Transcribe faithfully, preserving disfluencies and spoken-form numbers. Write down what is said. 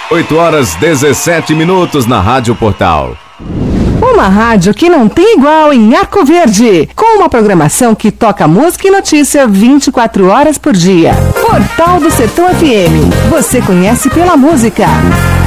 oito horas dezessete minutos na Rádio Portal. Uma rádio que não tem igual em Arco Verde, com uma programação que toca música e notícia vinte e quatro horas por dia. Portal do Sertão F M. Você conhece pela música.